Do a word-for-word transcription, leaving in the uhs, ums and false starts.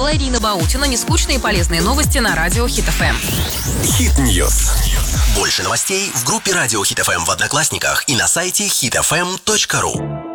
читала Ирина Баутина. Нескучные и полезные новости на радио Хит эф эм. Хит Ньюс. Больше новостей в группе Радио Хит эф эм в Одноклассниках и на сайте хит эф эм точка ру.